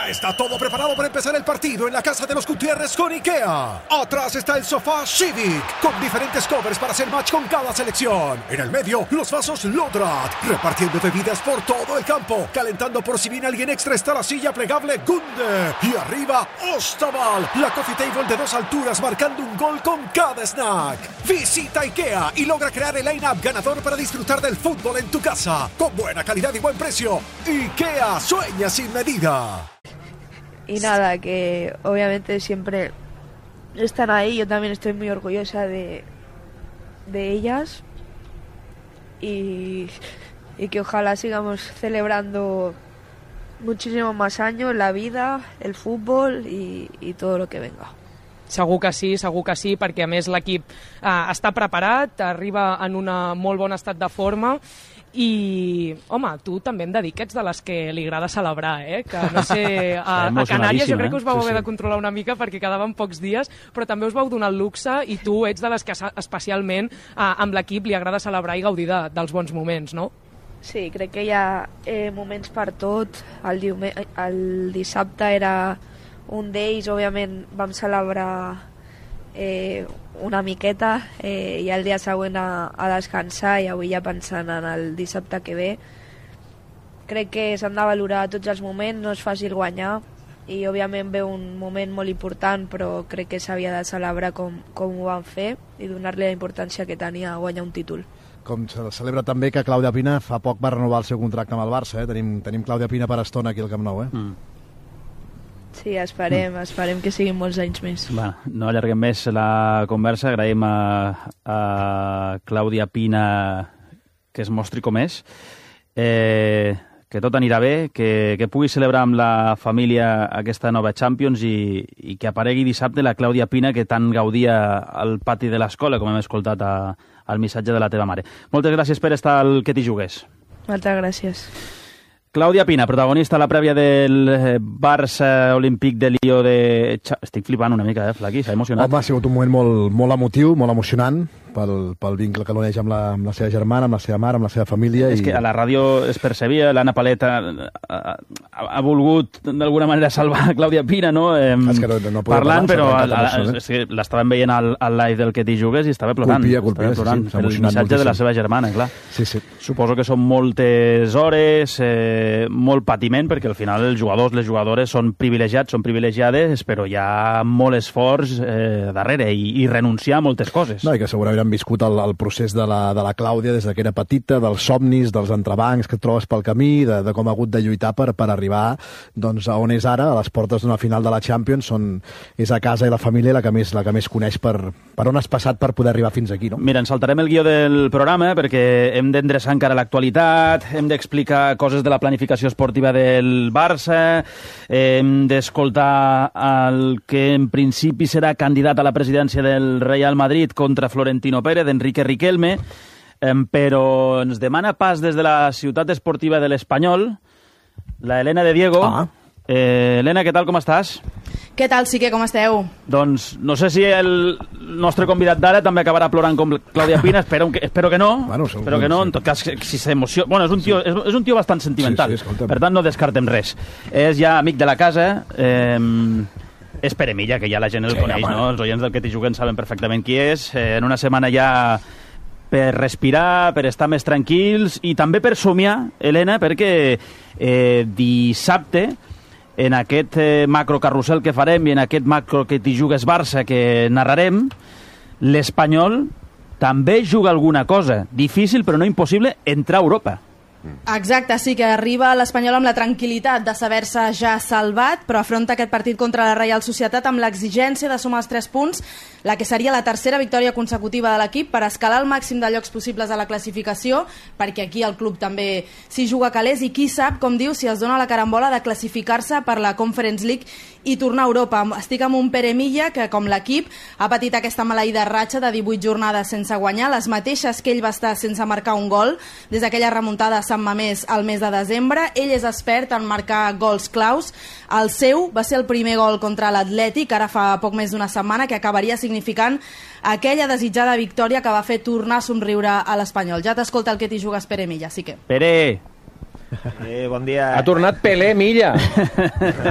Ya está todo preparado para empezar el partido en la casa de los Gutiérrez con IKEA. Atrás está el sofá Civic, con diferentes covers para hacer match con cada selección. En el medio, los vasos Lodrat, repartiendo bebidas por todo el campo. Calentando por si viene alguien extra está la silla plegable Gunde. Y arriba, Ostaval, la coffee table de 2 alturas marcando un gol con cada snack. Visita IKEA y logra crear el line-up ganador para disfrutar del fútbol en tu casa. Con buena calidad y buen precio. IKEA, sueña sin medida. Y nada, que obviamente siempre están ahí. Yo también estoy muy orgullosa de ellas. Y que ojalá sigamos celebrando muchísimo más años la vida, el fútbol y todo lo que venga. Segur que sí, perquè a més l'equip està preparat, arriba en un molt bon estat de forma i, home, tu també hem de dir que ets de les que li agrada celebrar, que no sé, a Canàries jo crec que us vau haver de controlar una mica perquè quedaven pocs dies, però també us vau donar el luxe i tu ets de les que especialment amb l'equip li agrada celebrar i gaudir dels bons moments, no? Sí, crec que hi ha moments per tot. El dissabte era un d'ells, òbviament vam celebrar una miqueta i el dia següent a descansar i avui ja pensant en el dissabte que ve. Crec que s'han de valorar tots els moments, no és fàcil guanyar i òbviament ve un moment molt important, però crec que s'havia de celebrar com ho van fer i donar-li la importància que tenia a guanyar un títol. Com se celebra també que Clàudia Pina fa poc va renovar el seu contracte amb el Barça, Tenim Clàudia Pina per estona aquí al Camp Nou, Sí, esperem que siguin molts anys més. Bueno, no allarguem més la conversa. Agraïm a Clàudia Pina que es mostri com és. Que tot anirà bé, que pugui celebrar amb la família aquesta nova Champions i que aparegui dissabte la Clàudia Pina que tant gaudia al pati de l'escola, com hem escoltat al missatge de la teva mare. Moltes gràcies per estar al Que t'hi jugués. Moltes gràcies. Clàudia Pina, protagonista a la prèvia del Barça Olímpic de Lió de... Estic flipant una mica, Flaqui, s'ha emocionat. Home, ha sigut un moment molt emotiu, molt emocionant, pel vincle que l'uneix amb la seva germana, amb la seva mare, amb la seva família. És que a la ràdio es percebia, l'Anna Paleta ha volgut d'alguna manera salvar Clàudia Pina, no? Parlant, però l'estàvem veient al live del Que t'hi jugues i estava plorant. Colpia, el missatge de la seva germana, clar. Sí. Suposo que són moltes hores, molt patiment, perquè al final els jugadors, les jugadores són privilegiats, són privilegiades, però hi ha molt esforç darrere i renunciar a moltes coses. No, i que segurament han viscut el procés de la Clàudia des que era petita, dels somnis, dels entrebancs que et trobes pel camí, de com ha hagut de lluitar per arribar doncs, a on és ara, a les portes d'una final de la Champions, és a casa i la família la que més coneix per on has passat per poder arribar fins aquí, no? Mira, ens saltarem el guió del programa perquè hem d'endreçar encara l'actualitat, hem d'explicar coses de la planificació esportiva del Barça, hem d'escoltar el que en principi serà candidat a la presidència del Real Madrid contra Florentino Pérez, Enrique Riquelme, però ens demana pas des de la ciutat esportiva de l'Espanyol la Helena de Diego. Helena, què tal, com estàs? Què tal, Sique, com esteu? Doncs no sé si el nostre convidat d'ara també acabarà plorant com Clàudia Pina, espero que no, espero que no, en tot cas, si s'emociona... Bueno, és un tio bastant sentimental, per tant no descartem res. És ja amic de la casa, és Pere Milla, que ja la gent el coneix, no? Els oients del Que t'hi juguen saben perfectament qui és. En una setmana ja per respirar, per estar més tranquils i també per somiar, Helena, perquè dissabte, en aquest macrocarrusel que farem i en aquest macro Que t'hi jugues Barça que narrarem, l'Espanyol també juga alguna cosa. Difícil, però no impossible, entrar a Europa. Exacte, sí, que arriba l'Espanyol amb la tranquil·litat de saber-se ja salvat, però afronta aquest partit contra la Reial Societat amb l'exigència de sumar els 3 punts, la que seria la tercera victòria consecutiva de l'equip per escalar el màxim de llocs possibles a la classificació, perquè aquí el club també s'hi juga calés i qui sap, com diu, si es dona la carambola de classificar-se per la Conference League i tornar a Europa. Estic amb un Pere Milla que, com l'equip, ha patit aquesta maleïda ratxa de 18 jornades sense guanyar, les mateixes que ell va estar sense marcar un gol des d'aquella remuntada a Sant Mamés al mes de desembre. Ell és expert en marcar gols claus. El seu va ser el primer gol contra l'Atlètic, ara fa poc més d'una setmana, que acabaria significant aquella desitjada victòria que va fer tornar a somriure a l'Espanyol. Ja t'escolta el Que t'hi jugues, Pere Milla, sí que... Pere! Bon dia. Ha tornat Pelé Milla.